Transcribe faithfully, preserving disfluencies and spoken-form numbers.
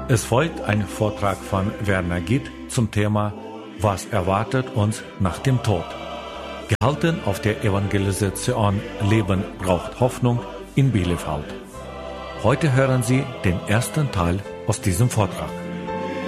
Es folgt ein Vortrag von Werner Gitt zum Thema Was erwartet uns nach dem Tod? Gehalten auf der Evangelisation Leben braucht Hoffnung in Bielefeld. Heute hören Sie den ersten Teil aus diesem Vortrag.